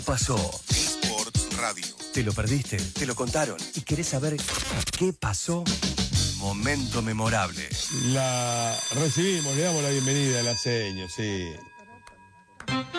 pasó. Sport Radio. ¿Te lo perdiste? ¿Te lo contaron? ¿Y querés saber qué pasó? Momento memorable. La recibimos, le damos la bienvenida a la seño, sí.